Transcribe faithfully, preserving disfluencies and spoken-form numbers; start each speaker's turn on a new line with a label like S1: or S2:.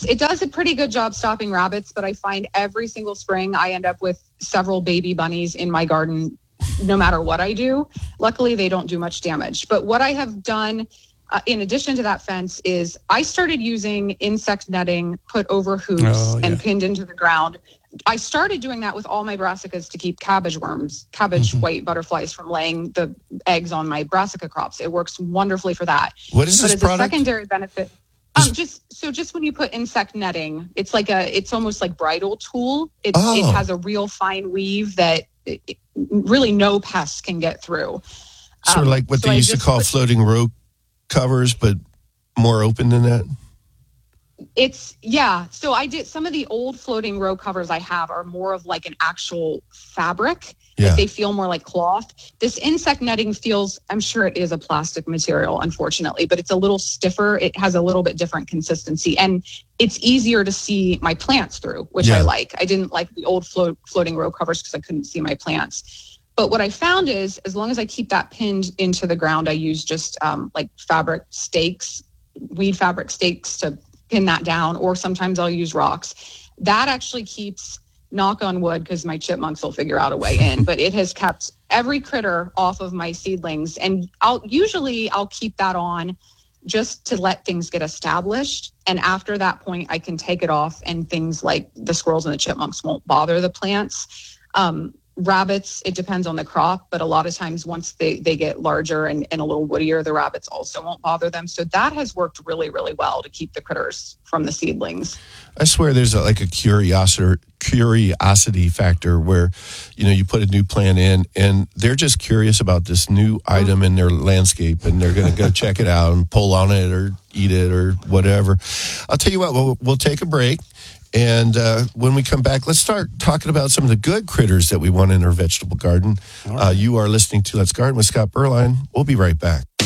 S1: it does a pretty good job stopping rabbits, but I find every single spring I end up with several baby bunnies in my garden, no matter what I do. Luckily, they don't do much damage. But what I have done uh, in addition to that fence is I started using insect netting put over hoops oh, yeah. and pinned into the ground. I started doing that with all my brassicas to keep cabbage worms, cabbage mm-hmm. white butterflies from laying the eggs on my brassica crops. It works wonderfully for that.
S2: What is this
S1: but as
S2: product?
S1: a secondary benefit, um, just so just when you put insect netting, it's like a, it's almost like bridal tool. It, oh. it has a real fine weave that it, it, really no pests can get through.
S2: Sort um, of like what so they used to call put, floating row covers, but more open than that.
S1: It's, yeah. So I did, some of the old floating row covers I have are more of like an actual fabric. Yeah. Like they feel more like cloth. This insect netting feels, I'm sure it is a plastic material, unfortunately, but it's a little stiffer. It has a little bit different consistency, and it's easier to see my plants through, which yeah. I like. I didn't like the old float, floating row covers because I couldn't see my plants. But what I found is, as long as I keep that pinned into the ground, I use just um, like fabric stakes, weed fabric stakes to pin that down, or sometimes I'll use rocks. That actually keeps, knock on wood, because my chipmunks will figure out a way in, but it has kept every critter off of my seedlings. And I'll usually I'll keep that on just to let things get established. And after that point, I can take it off, and things like the squirrels and the chipmunks won't bother the plants. Um, Rabbits, it depends on the crop, but a lot of times once they, they get larger and, and a little woodier, the rabbits also won't bother them. So that has worked really, really well to keep the critters from the seedlings.
S2: I swear there's a, like a curiosity curiosity factor where, you know, you put a new plant in and they're just curious about this new item in their landscape, and they're going to go check it out and pull on it or eat it or whatever. I'll tell you what, we'll, we'll take a break. And uh, when we come back, let's start talking about some of the good critters that we want in our vegetable garden. Right. Uh, you are listening to Let's Garden with Scott Berline. We'll be right back.